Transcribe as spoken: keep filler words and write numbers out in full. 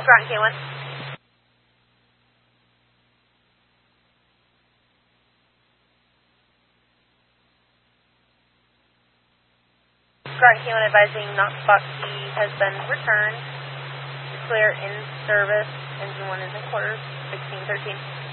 Groton K one. Groton K one advising Knoxbox C has been returned. Clear in service. Engine one is in quarters. sixteen thirteen.